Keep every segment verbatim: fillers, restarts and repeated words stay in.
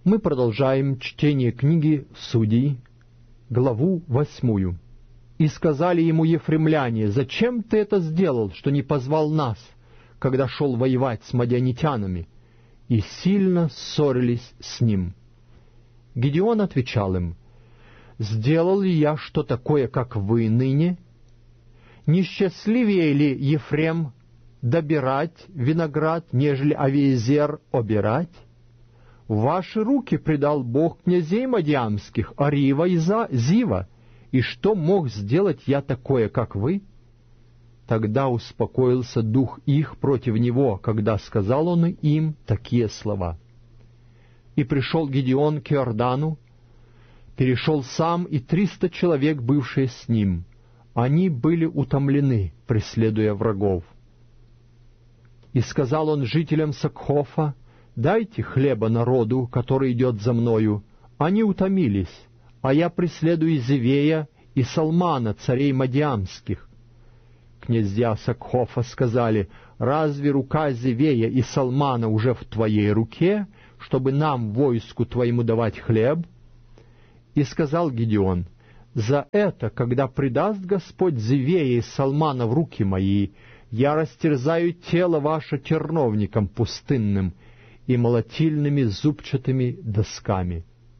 Мы продолжаем чтение книги Судей, главу восьмую. «И сказали ему ефремляне: зачем ты это сделал, что не позвал нас, когда шел воевать с мадианитянами?» И сильно ссорились с ним. Гидеон отвечал им: «Сделал ли я что такое, как вы ныне? Не счастливее ли Ефрем добирать виноград, нежели Авиезер обирать? В ваши руки предал Бог князей мадиамских, Арива и Зива, и что мог сделать я такое, как вы?» Тогда успокоился дух их против него, когда сказал он им такие слова. И пришел Гидеон к Иордану, перешел сам и триста человек, бывшие с ним. Они были утомлены, преследуя врагов. И сказал он жителям Сакхофа: «Дайте хлеба народу, который идет за мною». Они утомились, а я преследую Зевея и Салмана, царей мадиамских. Князья Сакхофа сказали: «Разве рука Зевея и Салмана уже в твоей руке, чтобы нам, войску твоему, давать хлеб?» И сказал Гидеон: «За это, когда предаст Господь Зевея и Салмана в руки мои, я растерзаю тело ваше терновником пустынным и молотильными зубчатыми досками».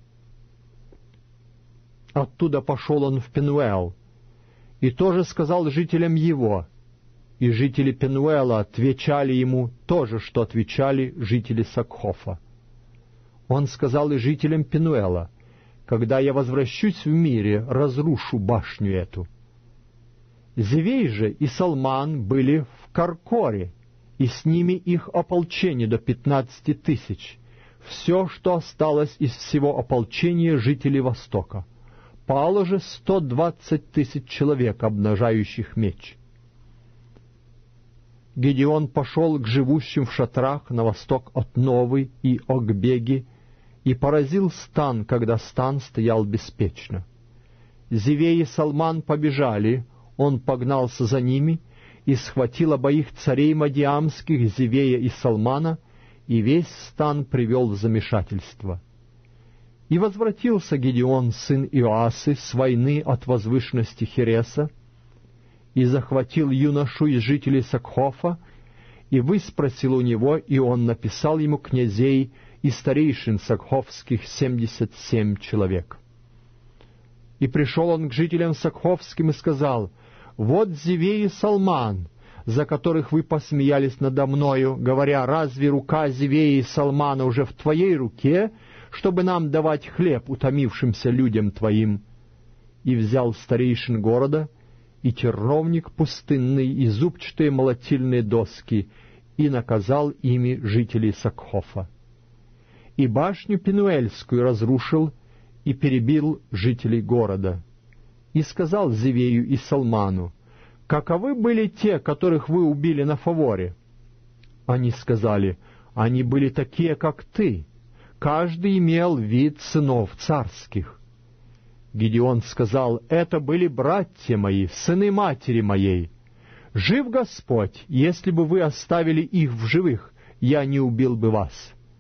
Оттуда пошел он в Пенуэл, и тоже сказал жителям его, и жители Пенуэла отвечали ему то же, что отвечали жители Сакхофа. Он сказал и жителям Пенуэла: «Когда я возвращусь в мире, разрушу башню эту». Зевей же и Салман были в Каркоре, и с ними их ополчение до пятнадцати тысяч, все, что осталось из всего ополчения жителей Востока. Пало же сто двадцать тысяч человек, обнажающих меч. Гидеон пошел к живущим в шатрах на восток от Новы и Огбеги и поразил стан, когда стан стоял беспечно. Зевей и Салман побежали, он погнался за ними и схватил обоих царей мадиамских, Зевея и Салмана, и весь стан привел в замешательство. И возвратился Гидеон, сын Иоасы, с войны от возвышенности Хереса, и захватил юношу из жителей Сакхофа, и выспросил у него, и он написал ему князей и старейшин сакхофских семьдесят семь человек. И пришел он к жителям сакхофским и сказал: «Вот Зевей и Салман, за которых вы посмеялись надо мною, говоря: разве рука Зевея и Салмана уже в твоей руке, чтобы нам давать хлеб утомившимся людям твоим?» И взял старейшин города, и терновник пустынный, и зубчатые молотильные доски, и наказал ими жителей Сакхофа. И башню Пенуэльскую разрушил, и перебил жителей города. И сказал Зевею и Салману: «Каковы были те, которых вы убили на фаворе?» Они сказали: «Они были такие, как ты. Каждый имел вид сынов царских». Гидеон сказал: «Это были братья мои, сыны матери моей. Жив Господь, если бы вы оставили их в живых, я не убил бы вас».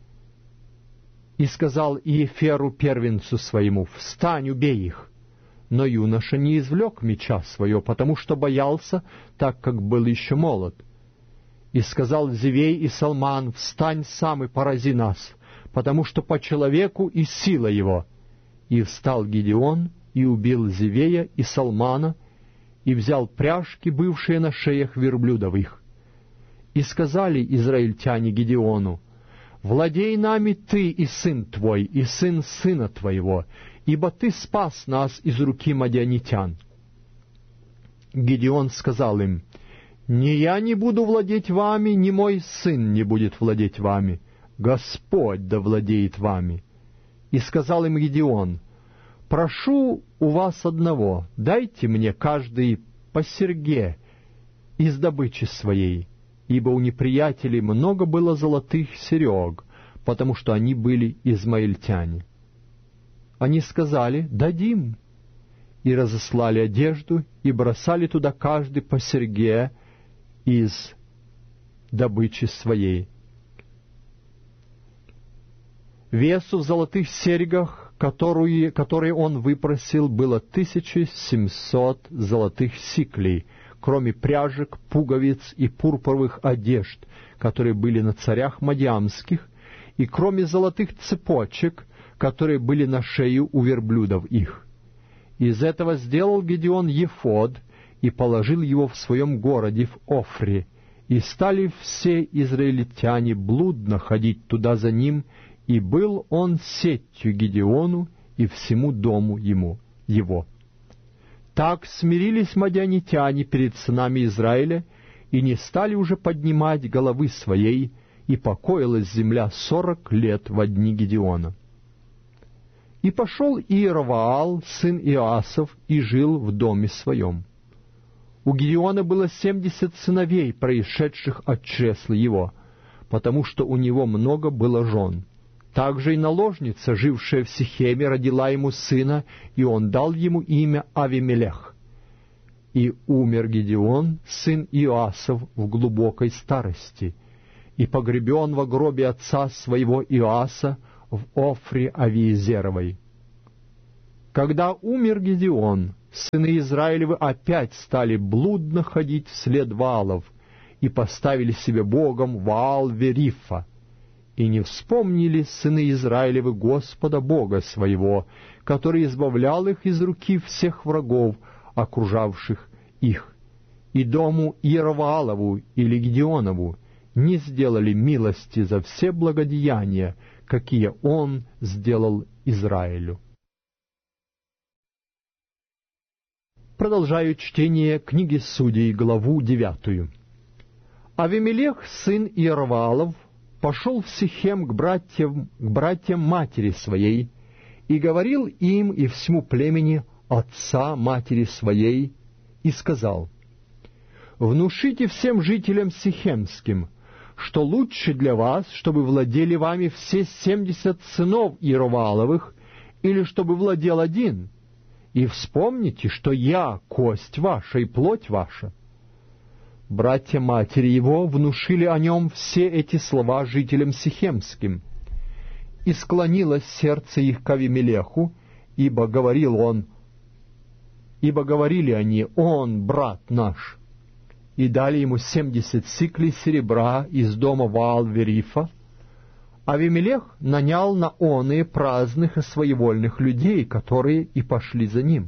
И сказал Иеферу, первенцу своему: «Встань, убей их». Но юноша не извлек меча своего, потому что боялся, так как был еще молод. И сказал Зевей и Салман: «Встань сам и порази нас, потому что по человеку и сила его». И встал Гидеон, и убил Зевея и Салмана, и взял пряжки, бывшие на шеях верблюдовых. И сказали израильтяне Гидеону: «Владей нами ты и сын твой, и сын сына твоего, ибо ты спас нас из руки мадианитян». Гидеон сказал им: «Ни я не буду владеть вами, ни мой сын не будет владеть вами. Господь да владеет вами». И сказал им Гидеон: «Прошу у вас одного, дайте мне каждый по серьге из добычи своей, ибо у неприятелей много было золотых серег, потому что они были измаильтяне». Они сказали: «Дадим». И разослали одежду, и бросали туда каждый по серьге из добычи своей. Весу в золотых серьгах, которые, которые он выпросил, было тысяча семьсот золотых сиклей, кроме пряжек, пуговиц и пурпуровых одежд, которые были на царях мадиамских, и кроме золотых цепочек, которые были на шею у верблюдов их. Из этого сделал Гедеон ефод и положил его в своем городе в Офре, и стали все израильтяне блудно ходить туда за ним, и был он сетью Гедеону и всему дому ему, его. Так смирились мадианитяне перед сынами Израиля, и не стали уже поднимать головы своей, и покоилась земля сорок лет во дни Гедеона. И пошел Иероваал, сын Иоасов, и жил в доме своем. У Гедеона было семьдесят сыновей, происшедших от чресла его, потому что у него много было жен. Также и наложница, жившая в Сихеме, родила ему сына, и он дал ему имя Авимелех. И умер Гедеон, сын Иоасов, в глубокой старости, и погребен во гробе отца своего Иоаса в Офре Авиезеровой. Когда умер Гедеон, сыны Израилевы опять стали блудно ходить вслед Ваалов и поставили себе богом Ваал-Верифа, и не вспомнили сыны Израилевы Господа Бога своего, который избавлял их из руки всех врагов, окружавших их, и дому Иероваалову или Гедеонову не сделали милости за все благодеяния, какие он сделал Израилю. Продолжаю чтение книги Судей, главу девятую. Авимелех, сын Иероваалов, пошел в Сихем к братьям, к братьям матери своей, и говорил им и всему племени отца матери своей, и сказал: «Внушите всем жителям сихемским, что лучше для вас, чтобы владели вами все семьдесят сынов Иеровааловых, или чтобы владел один, и вспомните, что я — кость ваша и плоть ваша». Братья матери его внушили о нем все эти слова жителям сихемским, и склонилось сердце их к Авимелеху, ибо говорил он, ибо говорили они: «Он, брат наш». И дали ему семьдесят сиклей серебра из дома Ваал-Верифа. Авимелех нанял на оные праздных и своевольных людей, которые и пошли за ним.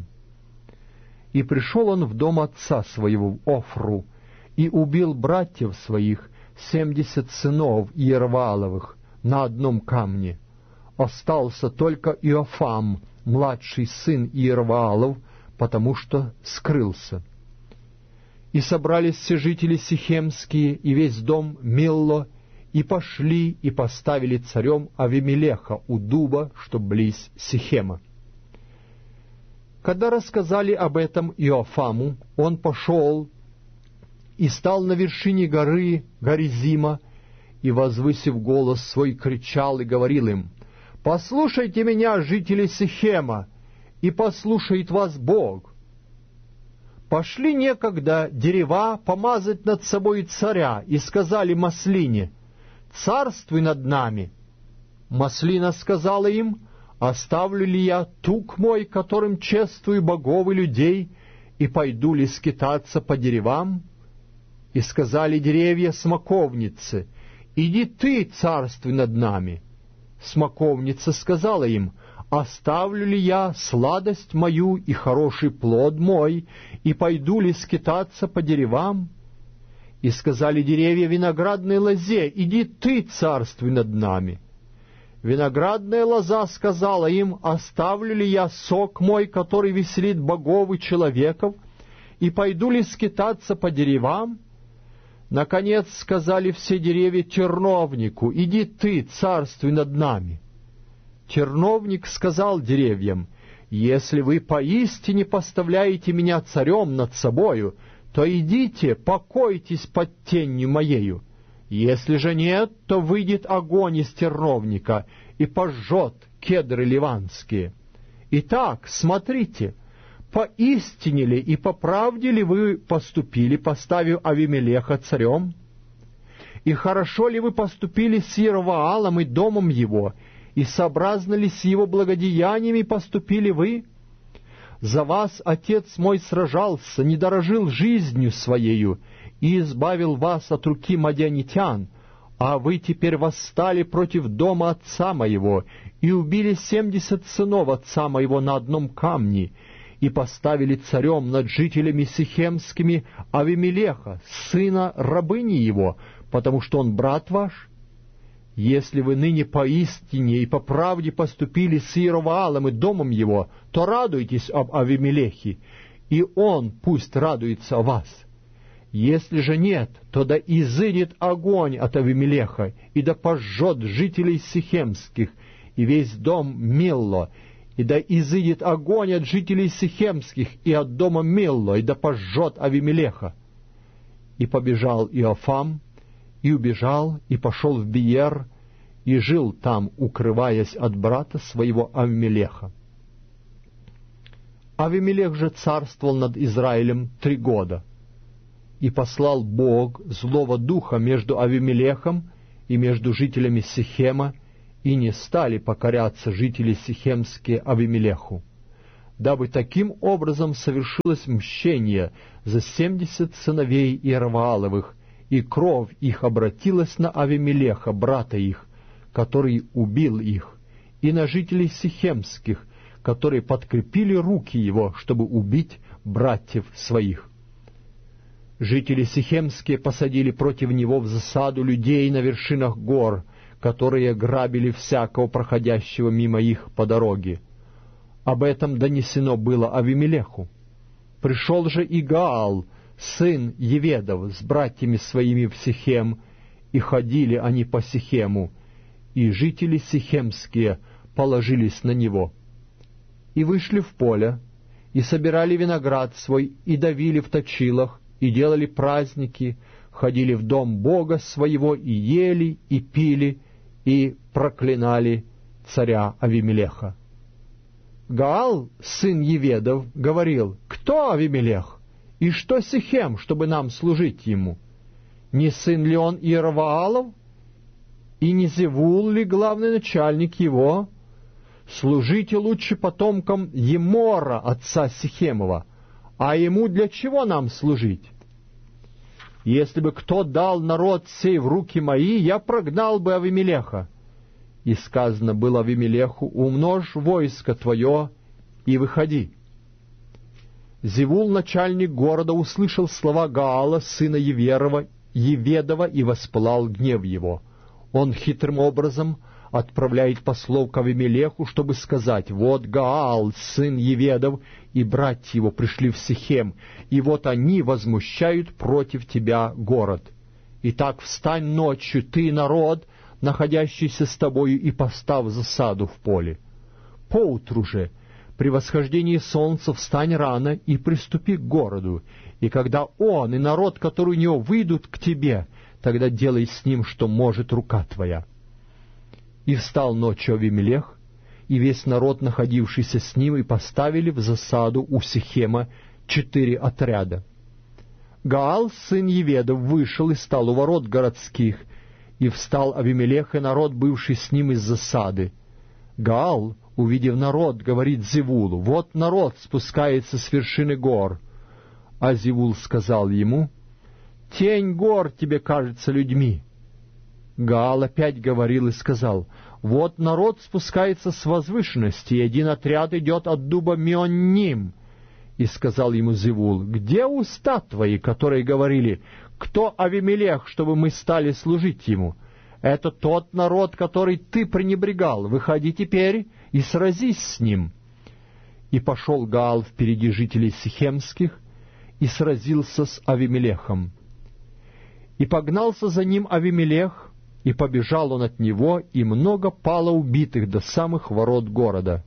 И пришел он в дом отца своего в Офру, и убил братьев своих, семьдесят сынов Иеровааловых, на одном камне. Остался только Иофам, младший сын Иероваалов, потому что скрылся. И собрались все жители сихемские и весь дом Милло, и пошли и поставили царем Авимелеха у дуба, что близ Сихема. Когда рассказали об этом Иофаму, он пошел и стал на вершине горы Горизима, и, возвысив голос свой, кричал и говорил им: «Послушайте меня, жители Сихема, и послушает вас Бог. Пошли некогда дерева помазать над собой царя, и сказали маслине: царствуй над нами. Маслина сказала им: оставлю ли я тук мой, которым чествую богов и людей, и пойду ли скитаться по деревам? И сказали деревья смоковнице: иди ты, царствуй над нами. Смоковница сказала им: оставлю ли я сладость мою и хороший плод мой, и пойду ли скитаться по деревам? И сказали деревья виноградной лозе: иди ты, царствуй над нами. Виноградная лоза сказала им: оставлю ли я сок мой, который веселит богов и человеков, и пойду ли скитаться по деревам? Наконец сказали все деревья терновнику: иди ты, царствуй над нами. Терновник сказал деревьям: если вы поистине поставляете меня царем над собою, то идите, покойтесь под тенью моею. Если же нет, то выйдет огонь из терновника и пожжет кедры ливанские. Итак, смотрите, поистине ли и по правде ли вы поступили, поставив Авимелеха царем? И хорошо ли вы поступили с Иероваалом и домом его, и сообразно ли с его благодеяниями поступили вы? За вас отец мой сражался, не дорожил жизнью своею, и избавил вас от руки мадианитян, а вы теперь восстали против дома отца моего, и убили семьдесят сынов отца моего на одном камне, и поставили царем над жителями сихемскими Авимелеха, сына рабыни его, потому что он брат ваш? Если вы ныне поистине и по правде поступили с Иеровоалом и домом его, то радуйтесь об Авимелехе, и он пусть радуется о вас. Если же нет, то да изыдет огонь от Авимелеха, и да пожжет жителей сихемских, и весь дом Милло, и да изыдет огонь от жителей сихемских и от дома Милло, и да пожжет Авимелеха. И побежал Иофам, и убежал, и пошел в Биер, и жил там, укрываясь от брата своего Авимелеха. Авимелех же царствовал над Израилем три года. И послал Бог злого духа между Авимелехом и между жителями Сихема, и не стали покоряться жители сихемские Авимелеху, дабы таким образом совершилось мщение за семьдесят сыновей Иеровоаловых, и кровь их обратилась на Авимелеха, брата их, который убил их, и на жителей сихемских, которые подкрепили руки его, чтобы убить братьев своих. Жители сихемские посадили против него в засаду людей на вершинах гор, которые грабили всякого проходящего мимо их по дороге. Об этом донесено было Авимелеху. Пришел же и Гаал, сын Еведов, с братьями своими в Сихем, и ходили они по Сихему, и жители сихемские положились на него. И вышли в поле, и собирали виноград свой, и давили в точилах, и делали праздники, ходили в дом Бога своего, и ели, и пили, и проклинали царя Авимелеха. Гаал, сын Еведов, говорил: «Кто Авимелех? И что Сихем, чтобы нам служить ему? Не сын ли он Иеровоалов? И не Зевул ли главный начальник его? Служите лучше потомкам Емора, отца Сихемова, а ему для чего нам служить? Если бы кто дал народ сей в руки мои, я прогнал бы Авимелеха». И сказано было Авимелеху: «Умножь войско твое и выходи». Зевул, начальник города, услышал слова Гаала, сына Еверова, Еведова, и воспылал гнев его. Он хитрым образом отправляет послов к Авимелеху, чтобы сказать: «Вот Гаал, сын Еведов, и братья его пришли в Сихем, и вот они возмущают против тебя город. Итак, встань ночью, ты и народ, находящийся с тобою, и поставь засаду в поле. Поутру же, при восхождении солнца, встань рано и приступи к городу, и когда он и народ, который у него, выйдут к тебе, тогда делай с ним, что может рука твоя». И встал ночью Авимелех, и весь народ, находившийся с ним, и поставили в засаду у Сихема четыре отряда. Гаал, сын Еведов, вышел и стал у ворот городских, и встал Авимелех и народ, бывший с ним из засады. Гаал, увидев народ, говорит Зевулу: «Вот народ спускается с вершины гор». А Зевул сказал ему: «Тень гор тебе кажется людьми». Гаал опять говорил и сказал: «Вот народ спускается с возвышенности, и один отряд идет от дуба Меонним». И сказал ему Зевул: «Где уста твои, которые говорили: кто Авимелех, чтобы мы стали служить ему? Это тот народ, который ты пренебрегал. Выходи теперь и сразись с ним». И пошел Гаал впереди жителей сихемских и сразился с Авимелехом. И погнался за ним Авимелех, и побежал он от него, и много пало убитых до самых ворот города.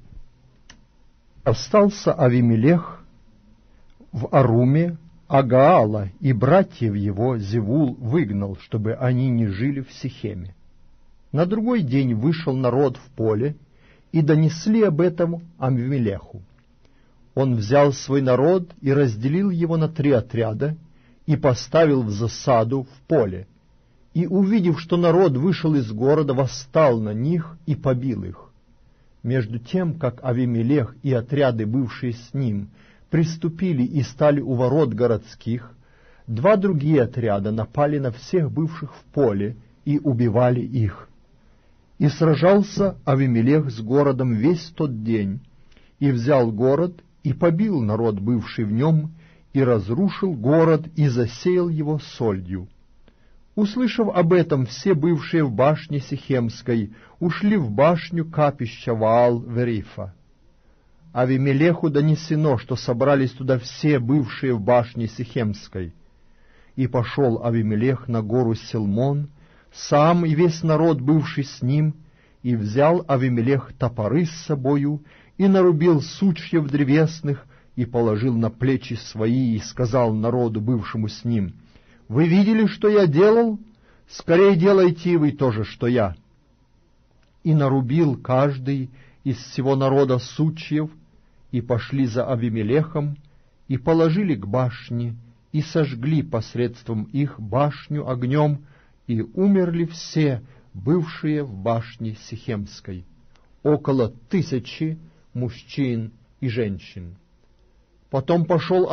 Остался Авимелех в Аруме, а Гаала и братьев его Зевул выгнал, чтобы они не жили в Сихеме. На другой день вышел народ в поле, и донесли об этом Авимелеху. Он взял свой народ и разделил его на три отряда, и поставил в засаду в поле, и, увидев, что народ вышел из города, восстал на них и побил их. Между тем, как Авимелех и отряды, бывшие с ним, приступили и стали у ворот городских, два другие отряда напали на всех бывших в поле и убивали их. И сражался Авимелех с городом весь тот день, и взял город, и побил народ, бывший в нем, и разрушил город, и засеял его сольдью. Услышав об этом, все бывшие в башне Сихемской ушли в башню капища Ваал-Верифа. Авимелеху донесено, что собрались туда все бывшие в башне Сихемской. И пошел Авимелех на гору Силмон, сам и весь народ, бывший с ним, и взял Авимелех топоры с собою, и нарубил сучьев древесных, и положил на плечи свои, и сказал народу, бывшему с ним: «Вы видели, что я делал? Скорее делайте и вы то же, что я». И нарубил каждый из всего народа сучьев, и пошли за Авимелехом, и положили к башне, и сожгли посредством их башню огнем, и умерли все, бывшие в башне Сихемской, около тысячи мужчин и женщин. Потом пошел